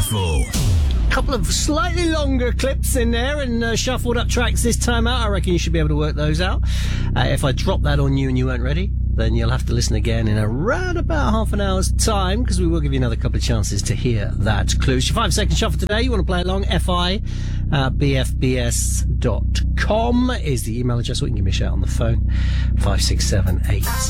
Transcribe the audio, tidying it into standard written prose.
Shuffle. Couple of slightly longer clips in there and shuffled up tracks this time out. I reckon you should be able to work those out. If I drop that on you and you weren't ready, then you'll have to listen again in around about half an hour's time, because we will give you another couple of chances to hear that clue. It's your 5-second shuffle today. You want to play along? fi@bfbs.com is the email address, or you can give me a shout on the phone, 5678